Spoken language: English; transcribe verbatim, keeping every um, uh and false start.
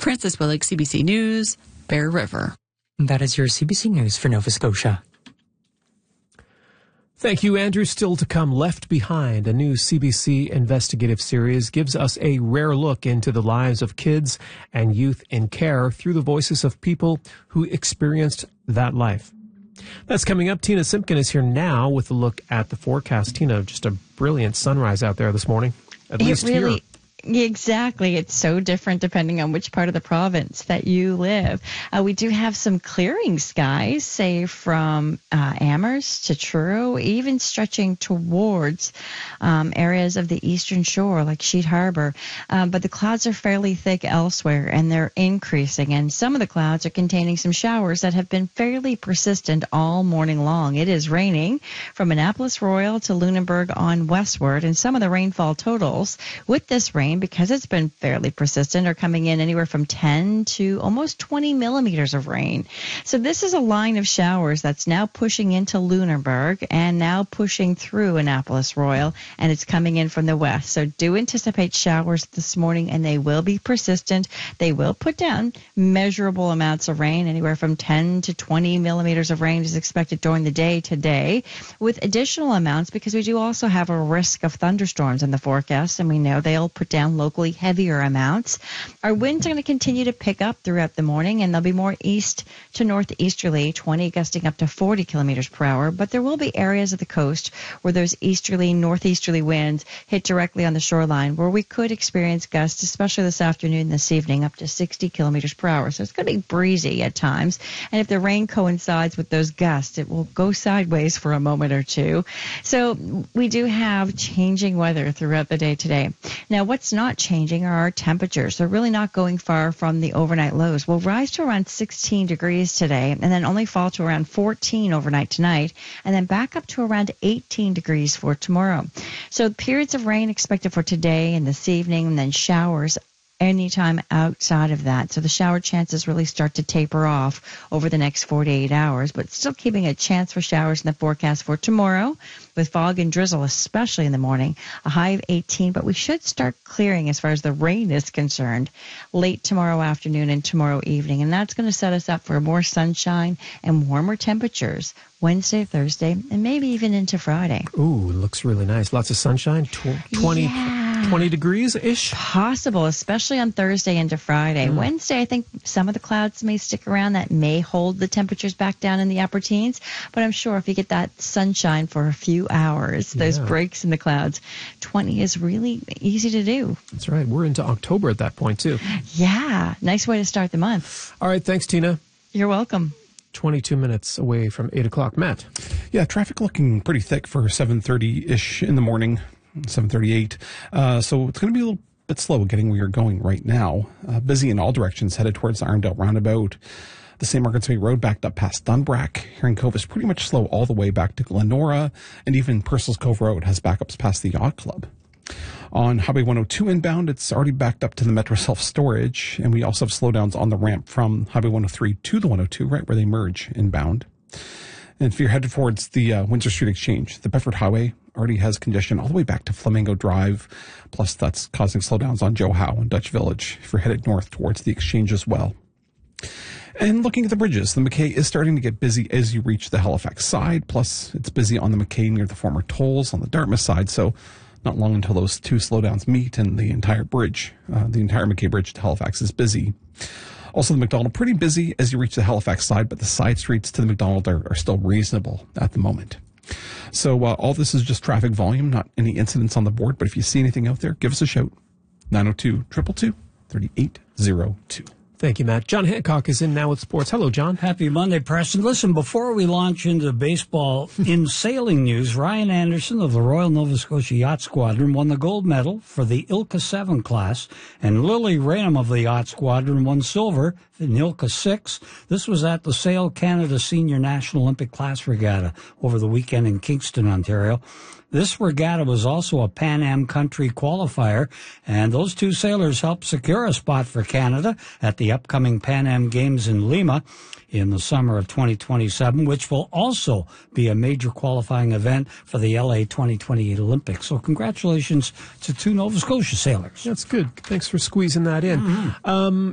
Frances Willig, C B C News, Bear River. That is your C B C News for Nova Scotia. Thank you, Andrew. Still to come, Left Behind, a new C B C investigative series, gives us a rare look into the lives of kids and youth in care through the voices of people who experienced that life. That's coming up. Tina Simpkin is here now with a look at the forecast. Tina, just a brilliant sunrise out there this morning, at it least really- here. Exactly. It's so different depending on which part of the province that you live. Uh, we do have some clearing skies, say from uh, Amherst to Truro, even stretching towards um, areas of the eastern shore like Sheet Harbor. Um, but the clouds are fairly thick elsewhere, and they're increasing. And some of the clouds are containing some showers that have been fairly persistent all morning long. It is raining from Annapolis Royal to Lunenburg on westward, and some of the rainfall totals with this rain, because it's been fairly persistent, are coming in anywhere from ten to almost twenty millimeters of rain. So this is a line of showers that's now pushing into Lunenburg and now pushing through Annapolis Royal, and it's coming in from the west. So do anticipate showers this morning, and they will be persistent. They will put down measurable amounts of rain. Anywhere from ten to twenty millimeters of rain is expected during the day today, with additional amounts because we do also have a risk of thunderstorms in the forecast, and we know they'll put down locally heavier amounts. Our winds are going to continue to pick up throughout the morning, and they'll be more east to northeasterly, twenty gusting up to forty kilometers per hour. But there will be areas of the coast where those easterly, northeasterly winds hit directly on the shoreline, where we could experience gusts, especially this afternoon, this evening, up to sixty kilometers per hour. So it's going to be breezy at times. And if the rain coincides with those gusts, it will go sideways for a moment or two. So we do have changing weather throughout the day today. Now, what's not changing are our temperatures. They're really not going far from the overnight lows. We'll rise to around sixteen degrees today and then only fall to around fourteen overnight tonight, and then back up to around eighteen degrees for tomorrow. So periods of rain expected for today and this evening, and then showers anytime outside of that. So the shower chances really start to taper off over the next forty-eight hours, but still keeping a chance for showers in the forecast for tomorrow, with fog and drizzle, especially in the morning, a high of eighteen, but we should start clearing as far as the rain is concerned late tomorrow afternoon and tomorrow evening, and that's going to set us up for more sunshine and warmer temperatures Wednesday, Thursday, and maybe even into Friday. Ooh, it looks really nice. Lots of sunshine, tw- twenty, yeah. twenty degrees-ish. Possible, especially on Thursday into Friday. Mm. Wednesday, I think some of the clouds may stick around. That may hold the temperatures back down in the upper teens, but I'm sure if you get that sunshine for a few hours, those yeah. breaks in the clouds, twenty is really easy to do. That's right. We're into October at that point, too. Yeah. Nice way to start the month. All right. Thanks, Tina. You're welcome. twenty-two minutes away from eight o'clock. Matt. Yeah, traffic looking pretty thick for seven thirty-ish in the morning, seven thirty-eight. Uh, so it's going to be a little bit slow getting where you're going right now. Uh, busy in all directions, headed towards the Arndale Roundabout. The Saint Margaret's Way Road backed up past Dunbrack. Here in Cove is pretty much slow all the way back to Glenora, and even Purcell's Cove Road has backups past the Yacht Club. On Highway one oh two inbound, it's already backed up to the Metro Self-Storage, and we also have slowdowns on the ramp from Highway one oh three to the one oh two, right where they merge inbound. And if you're headed towards the uh, Windsor Street Exchange, the Bedford Highway already has congestion all the way back to Flamingo Drive, plus that's causing slowdowns on Joe Howe and Dutch Village if you're headed north towards the Exchange as well. And looking at the bridges, the McKay is starting to get busy as you reach the Halifax side, plus it's busy on the McKay near the former tolls on the Dartmouth side, so not long until those two slowdowns meet and the entire bridge, uh, the entire McKay Bridge to Halifax is busy. Also, the McDonald pretty busy as you reach the Halifax side, but the side streets to the McDonald are, are still reasonable at the moment. So uh, all this is just traffic volume, not any incidents on the board, but if you see anything out there, give us a shout. nine oh two, two two two, three eight oh two. Thank you, Matt. John Hancock is in now with sports. Hello, John. Happy Monday, Preston. Listen, before we launch into baseball, in sailing news, Ryan Anderson of the Royal Nova Scotia Yacht Squadron won the gold medal for the Ilka seven class, and Lily Raynham of the Yacht Squadron won silver in Ilka six. This was at the Sail Canada Senior National Olympic Class Regatta over the weekend in Kingston, Ontario. This regatta was also a Pan Am Country qualifier, and those two sailors helped secure a spot for Canada at the upcoming Pan Am Games in Lima in the summer of twenty twenty-seven, which will also be a major qualifying event for the L A twenty twenty-eight Olympics. So congratulations to two Nova Scotia sailors. That's good. Thanks for squeezing that in. Mm-hmm. Um,